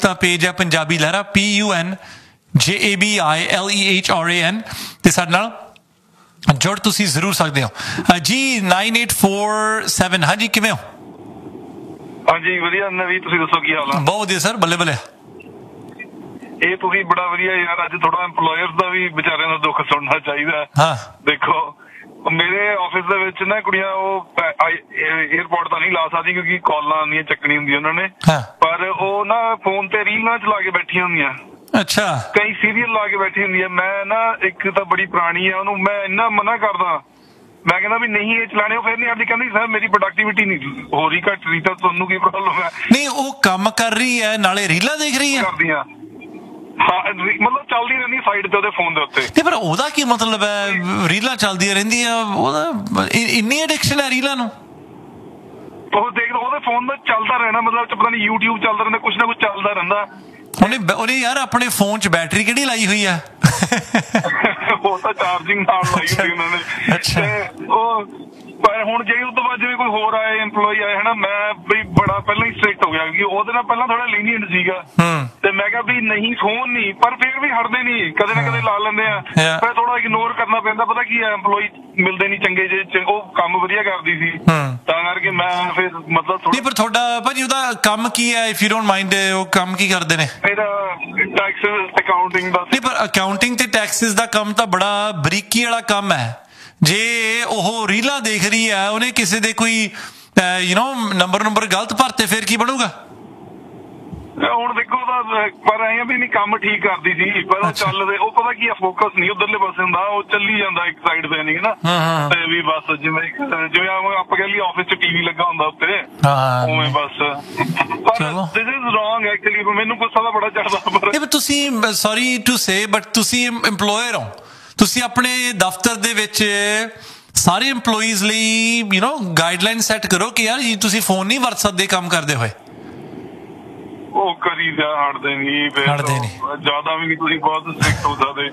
ਦਾ page ਹੈ ਪੰਜਾਬੀ ਲਹਿਰਾ PUNJABILEHRAN ਤੇ ਸਾਡੇ ਨਾਲ ਜੁੜ ਤੁਸੀਂ ਜ਼ਰੂਰ ਸਕਦੇ ਹੋ ਜੀ 9847 ਹਾਂਜੀ ਕਿਵੇਂ ਹੋ ਹਾਂਜੀ ਵਧੀਆ ਨਵੀ ਤੁਸੀਂ ਦੱਸੋ ਕੀ ਹਾਲ ਆ ਬਹੁਤ ਵਧੀਆ ਸਰ ਬੱਲੇ ਬੱਲੇ ਇਹ ਤੁਸੀਂ ਬੜਾ ਵਧੀਆ ਯਾਰ ਅੱਜ ਥੋੜਾ EMPLOYERS ਦਾ ਵੀ ਵਿਚਾਰਿਆਂ ਦਾ ਦੁੱਖ ਸੁਣਨਾ ਚਾਹੀਦਾ ਹਾਂ ਦੇਖੋ ਮੇਰੇ ਆਫਿਸ ਦੇ ਵਿੱਚ ਨਾ ਕੁੜੀਆਂ ਉਹ 에어ਪੋਰਟ ਤਾਂ ਨਹੀਂ ਲਾ ਸਕਦੀ ਕਿਉਂਕਿ ਕਾਲਾਂ ਆਉਂਦੀਆਂ ਚੱਕਣੀ ਹੁੰਦੀ ਉਹਨਾਂ ਨੇ ਪਰ ਉਹ ਨਾ ਫੋਨ ਤੇ ਰੀਲਾਂ ਚਲਾ ਕੇ ਬੈਠੀਆਂ ਹੁੰਦੀਆਂ ਅੱਛਾ ਕਈ ਸੀਰੀਅਲ ਲਾ ਕੇ ਬੈਠੀ ਹੁੰਦੀ ਆ ਮੈਂ ਨਾ ਇੱਕ ਤਾਂ ਬੜੀ ਪੁਰਾਣੀ ਆ ਉਹਨੂੰ ਮੈਂ ਇੰਨਾ ਮਨਾ ਕਰਦਾ ਮੈਂ ਕਹਿੰਦਾ ਵੀ ਨਹੀਂ ਇਹ ਚਲਾਣੇ ਉਹ ਫਿਰ ਨਹੀਂ ਆਉਂਦੀ ਕਹਿੰਦੀ ਸਰ ਮੇਰੀ ਪ੍ਰੋਡਕਟਿਵਿਟੀ ਨਹੀਂ ਹੋ ਰਹੀ ਘੱਟ ਰਹੀ ਤਾਂ ਤੁਹਾਨੂੰ ਕੀ ਪ੍ਰੋਬਲਮ ਹੈ ਨਹੀਂ ਉਹ ਕੰਮ ਕਰ ਰਹੀ ਹੈ ਨਾਲੇ ਰੀਲਾਂ ਦੇਖ ਰਹੀ ਹੈ ਕਰਦੀਆਂ ਹਾਂ ਮਤਲਬ ਚੱਲਦੀ ਰਹਿੰਦੀ ਸਾਈਡ ਤੇ ਉਹਦੇ ਫੋਨ ਦੇ ਉੱਤੇ ਤੇ ਪਰ ਉਹਦਾ ਕੀ ਮਤਲਬ ਹੈ ਰੀਲਾਂ ਚੱਲਦੀਆਂ ਰਹਿੰਦੀਆਂ ਉਹਦਾ ਇੰਨੀ ਐਡਿਕਸ਼ਨ ਹੈ ਰੀਲਾਂ ਨੂੰ ਉਹ ਦੇਖ ਉਹਦੇ ਫੋਨ ਦਾ ਚੱਲਦਾ ਰਹਿਣਾ ਮਤਲਬ ਪਤਾ ਨਹੀਂ YouTube ਚੱਲਦਾ ਰਹਿੰਦਾ ਕੁਛ ਨਾ ਕੁਛ ਚੱਲਦਾ ਰਹਿੰਦਾ ਉਹਨੇ ਯਾਰ ਆਪਣੇ ਫੋਨ 'ਚ ਬੈਟਰੀ ਕਿਹੜੀ ਲਾਈ ਹੋਈ ਆ ਉਹ ਤਾਂ ਚਾਰਜਿੰਗ ਨਾਲ ਲਾਈ ਹੁੰਦੀ ਉਹਨਾਂ ਨੇ ਤੇ ਉਹ ਪਰ ਹੁਣ ਜੇ ਉਸ ਤੋਂ ਬਾਅਦ ਜਿਵੇਂ ਕੋਈ ਹੋਰ ਆਏ EMPLOYE ਆਏ ਹਨਾ ਮੈਂ ਵੀ ਬੜਾ ਪਹਿਲਾਂ ਹੀ ਸਟ੍ਰਿਕਟ ਹੋ ਗਿਆ ਕਿਉਂਕਿ ਉਹਦੇ ਨਾਲ ਪਹਿਲਾਂ ਥੋੜਾ ਲੀਨੀਅੰਟ ਸੀਗਾ ਤੇ ਮੈਂ ਕਿਹਾ ਵੀ ਨਹੀਂ ਫੋਨ ਨਹੀਂ ਪਰ ਫਿਰ ਵੀ ਹਟਦੇ ਨਹੀਂ ਕਦੇ ਨਾ ਕਦੇ ਲਾ ਲੈਂਦੇ ਆ ਫਿਰ ਥੋੜਾ ਇਗਨੋਰ ਕਰਨਾ ਪੈਂਦਾ ਪਤਾ ਕੀ ਹੈ EMPLOYE ਮਿਲਦੇ ਨਹੀਂ ਚੰਗੇ ਜੇ ਉਹ ਕੰਮ ਵਧੀਆ ਕਰਦੀ ਸੀ ਤਾਂ ਕਰਕੇ ਮੈਂ ਫਿਰ ਮਤਲਬ ਨਹੀਂ ਪਰ ਤੁਹਾਡਾ ਭਾਜੀ ਉਹਦਾ ਕੰਮ ਕੀ ਹੈ ਇਫ ਯੂ ਡੋਨਟ ਮਾਈਂਡ ਉਹ ਕੰਮ ਕੀ ਕਰਦੇ ਨੇ ਮੇਰਾ ਟੈਕਸਿਸ ਅਕਾਊਂਟਿੰਗ ਦਾ ਨਹੀਂ ਪਰ ਅਕਾਊਂਟਿੰਗ ਤੇ ਟੈਕਸਿਸ ਦਾ ਕੰਮ ਤਾਂ ਬੜਾ ਬਰੀਕੀ ਵਾਲਾ ਕੰਮ ਹੈ ਜੇ ਉਹ ਰੀਲਾਂ ਦੇਖ ਰਹੀ ਹੈ ਉਹਨੇ ਕਿਸੇ ਦੇ ਕੋਈ ਨੰਬਰ ਗਲਤ ਭਰਤੇ ਫਿਰ ਕੀ ਬਣੂਗਾ ਹੁਣ ਦੇਖੋ ਪਰ ਐਂ ਵੀ ਨਹੀਂ ਕੰਮ ਠੀਕ ਕਰਦੀ ਸੀ ਪਰ ਉਹ ਚੱਲਦੇ ਉਹ ਪਤਾ ਕੀ ਆ ਫੋਕਸ ਨਹੀਂ ਉਧਰਲੇ ਪਾਸੇ ਹੁੰਦਾ ਉਹ ਚੱਲੀ ਜਾਂਦਾ ਇੱਕ ਸਾਈਡ ਤੇ ਨਹੀਂ ਨਾ ਤੇ ਵੀ ਬਸ ਜਿਵੇਂ ਆਪਾਂ ਕਹਿ ਲਈ ਆਫਿਸ 'ਚ TV ਲੱਗਾ ਹੁੰਦਾ ਉੱਤੇ ਉਵੇਂ ਬਸ ਪਰ ਦਿਸ ਇਜ਼ ਰੋਂਗ ਐਕਚੁਅਲੀ ਮੈਨੂੰ ਗੁੱਸਾ ਤਾਂ ਬੜਾ ਚੜਦਾ ਪਰ ਤੁਸੀਂ ਸੌਰੀ ਟੂ ਸੇ ਬਟ ਤੁਸੀਂ EMPLOYER ਹੋ ਤੁਸੀਂ ਆਪਣੇ ਦਫ਼ਤਰ ਦੇ ਵਿੱਚ ਸਾਰੇ EMPLOYEES ਲਈ ਗਾਈਡਲਾਈਨ ਸੈੱਟ ਕਰੋ ਕਿ ਯਾਰ ਤੁਸੀਂ ਫੋਨ ਨਹੀਂ ਵਰਤ ਸਕਦੇ ਕੰਮ ਕਰਦੇ ਹੋਏ ਉਹ ਕਰੀ ਜਾ ਹਟਦੇ ਨਹੀਂ ਜ਼ਿਆਦਾ ਵੀ ਨਹੀਂ ਤੁਸੀਂ ਬਹੁਤ ਸਟ੍ਰਿਕਟ ਹੋ ਸਕਦੇ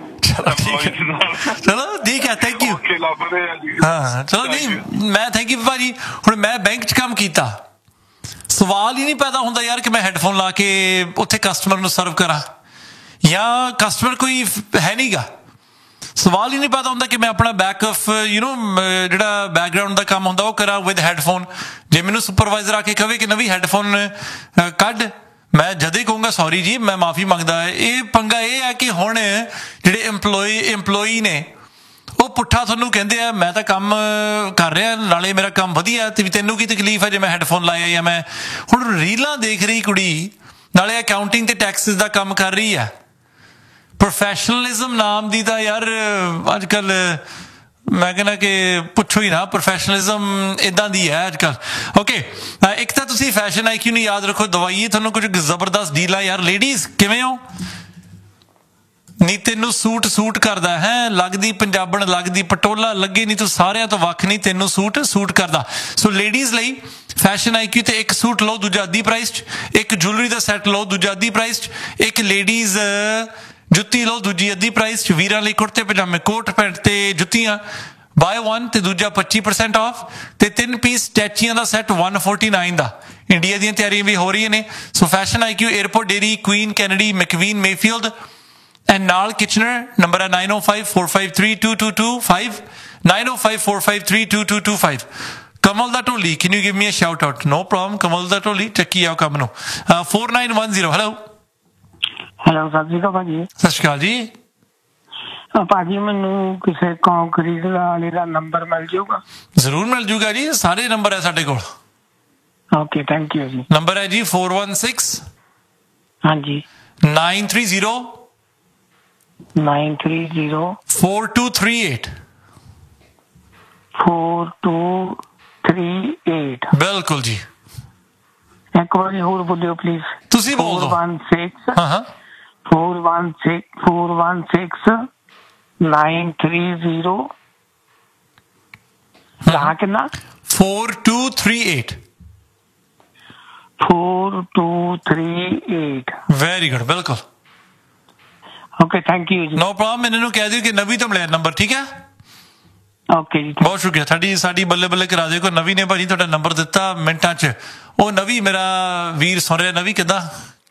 ਚਲੋ ਠੀਕ ਹੈ ਥੈਂਕ ਯੂ ਹਾਂ ਚਲੋ ਨਹੀਂ ਮੈਂ ਥੈਂਕ ਯੂ ਭਾਜੀ ਹੁਣ ਮੈਂ ਬੈਂਕ 'ਚ ਕੰਮ ਕੀਤਾ ਸਵਾਲ ਹੀ ਨਹੀਂ ਪੈਦਾ ਹੁੰਦਾ ਯਾਰ ਕਿ ਮੈਂ ਹੈਡਫੋਨ ਲਾ ਕੇ ਉੱਥੇ ਕਸਟਮਰ ਨੂੰ ਸਰਵ ਕਰਾਂ ਜਾਂ ਕਸਟਮਰ ਕੋਈ ਹੈ ਨਹੀਂ ਗਾ ਸਵਾਲ ਹੀ ਨਹੀਂ ਪੈਦਾ ਹੁੰਦਾ ਕਿ ਮੈਂ ਆਪਣਾ ਬੈਕਅਪ ਜਿਹੜਾ ਬੈਕਗਰਾਊਂਡ ਦਾ ਕੰਮ ਹੁੰਦਾ ਉਹ ਕਰਾਂ ਵਿਦ ਹੈਡਫੋਨ ਜੇ ਮੈਨੂੰ ਸੁਪਰਵਾਈਜ਼ਰ ਆ ਕੇ ਕਹੇ ਕਿ ਨਵੀਂ ਹੈਡਫੋਨ ਕੱਢ ਮੈਂ ਜਦ ਹੀ ਕਹੂੰਗਾ ਸੌਰੀ ਜੀ ਮੈਂ ਮਾਫੀ ਮੰਗਦਾ ਇਹ ਪੰਗਾ ਇਹ ਹੈ ਕਿ ਹੁਣ ਜਿਹੜੇ EMPLOYE ਨੇ ਉਹ ਪੁੱਠਾ ਤੁਹਾਨੂੰ ਕਹਿੰਦੇ ਆ ਮੈਂ ਤਾਂ ਕੰਮ ਕਰ ਰਿਹਾ ਨਾਲੇ ਮੇਰਾ ਕੰਮ ਵਧੀਆ ਤੇ ਤੈਨੂੰ ਕੀ ਤਕਲੀਫ ਹੈ ਜੇ ਮੈਂ ਹੈਡਫੋਨ ਲਾਇਆ ਜਾਂ ਮੈਂ ਹੁਣ ਰੀਲਾਂ ਦੇਖ ਰਹੀ ਕੁੜੀ ਨਾਲੇ ਅਕਾਊਂਟਿੰਗ ਤੇ ਟੈਕਸਿਸ ਦਾ ਕੰਮ ਕਰ ਰਹੀ ਹੈ ਪ੍ਰੋਫੈਸ਼ਨਲਿਜ਼ਮ ਨਾਮ ਦੀ ਤਾਂ ਯਾਰ ਅੱਜ ਕੱਲ ਮੈਂ ਕਹਿੰਦਾ ਕਿ ਪੁੱਛੋ ਹੀ ਨਾ ਪ੍ਰੋਫੈਸ਼ਨਲਿਜ਼ਮ ਇਦਾਂ ਦੀ ਹੈ ਅੱਜ ਕੱਲ ਓਕੇ ਇੱਕ ਤਾਂ ਤੁਸੀਂ ਫੈਸ਼ਨ IQ ਨੂੰ ਯਾਦ ਰੱਖੋ ਦਵਾਈਏ ਤੁਹਾਨੂੰ ਕੁਝ ਜ਼ਬਰਦਸਤ ਡੀਲ ਆ ਯਾਰ ਲੇਡੀਜ਼ ਕਿਵੇਂ ਹੋ ਨਹੀਂ ਤੈਨੂੰ ਸੂਟ ਕਰਦਾ ਹੈ ਲੱਗਦੀ ਪੰਜਾਬਣ ਲੱਗਦੀ ਪਟੋਲਾ ਲੱਗੇ ਨਹੀਂ ਤੂੰ ਸਾਰਿਆਂ ਤੋਂ ਵੱਖ ਨਹੀਂ ਤੈਨੂੰ ਸੂਟ ਕਰਦਾ ਸੋ ਲੇਡੀਜ਼ ਲਈ ਫੈਸ਼ਨ IQ ਤੇ ਇੱਕ ਸੂਟ ਲਓ ਦੂਜਾ ਅੱਧੀ ਪ੍ਰਾਈਸ 'ਚ ਇੱਕ ਜੁਐਲਰੀ ਦਾ ਸੈੱਟ ਲਓ ਦੂਜਾ ਅੱਧੀ ਪ੍ਰਾਈਸ 'ਚ ਇੱਕ ਲੇਡੀਜ਼ ਜੁੱਤੀ ਲਓ ਦੂਜੀ ਅੱਧੀ ਪ੍ਰਾਈਸ 'ਚ ਵੀਰਾਂ ਲਈ ਕੁੜਤੇ ਪਜਾਮੇ ਕੋਟ ਪੈਂਟ ਤੇ ਜੁੱਤੀਆਂ ਬਾਏ 1 ਤੇ ਦੂਜਾ 25% ਆਫ ਤੇ 3 ਪੀਸ ਸਟੈਚੀਆਂ ਦਾ ਸੈੱਟ 149 ਦਾ ਇੰਡੀਆ ਦੀਆਂ ਤਿਆਰੀਆਂ ਵੀ ਹੋ ਰਹੀਆਂ ਨੇ ਸੋ fashion IQ airport dairy Queen Kennedy ਮੈਕਵੀਨ Mayfield and ਨਾਲ ਕਿਚਨਰ ਨੰਬਰ ਹੈ 9054532225 9054532225 ਕਮਲ ਦਾ ਢੋਲੀ can you give me a shout out no problem ਕਮਲ ਦਾ ਢੋਲੀ ਚੱਕੀ ਆਓ ਕੰਮ ਨੂੰ 4910 ਹੈਲੋ ਸਤਿ ਸ਼੍ਰੀ ਅਕਾਲ ਭਾਜੀ ਸਤਿ ਸ਼੍ਰੀ ਅਕਾਲ ਜੀ ਭਾਜੀ ਮੈਨੂੰ ਕਿਸੇ ਕੰਕਰੀਟ ਵਾਲੇ ਦਾ ਨੰਬਰ ਮਿਲ ਜਾਊਗਾ ਜ਼ਰੂਰ ਮਿਲ ਜੂਗਾ ਜੀ ਸਾਰੇ ਨੰਬਰ ਹੈ ਸਾਡੇ ਕੋਲ ਓਕੇ ਥੈਂਕ ਯੂ ਜੀ ਨੰਬਰ ਹੈ ਜੀ 416 ਹਾਂਜੀ 930 4238 4238 ਬਿਲਕੁਲ ਜੀ ਇੱਕ ਵਾਰੀ ਹੋਰ ਬੋਲਿਓ ਪਲੀਜ਼ ਤੁਸੀਂ ਬੋਲ ਦਿਓ 416 930 ਕਿੰਨਾ 4238 ਵੈਰੀ ਗੁੱਡ ਬਿਲਕੁਲ ਓਕੇ ਥੈਂਕ ਯੂ ਜੀ ਨੋ ਪ੍ਰੋਬਲਮ ਇਹਨਾਂ ਨੂੰ ਕਹਿ ਦਿਓ ਕਿ ਨਵੀਂ ਤੋਂ ਮਿਲਿਆ ਨੰਬਰ ਠੀਕ ਹੈ ਓਕੇ ਜੀ ਬਹੁਤ ਸ਼ੁਕਰੀਆ ਸਾਡੀ ਬੱਲੇ ਬੱਲੇ ਕਰਾ ਦਿਓ ਕੋਈ ਨਵੀਂ ਨੇ ਭਾਜੀ ਤੁਹਾਡਾ ਨੰਬਰ ਦਿੱਤਾ ਮਿੰਟਾਂ 'ਚ ਉਹ ਨਵੀਂ ਮੇਰਾ ਵੀਰ ਸੁਣ ਰਿਹਾ ਨਵੀਂ ਕਿੱਦਾਂ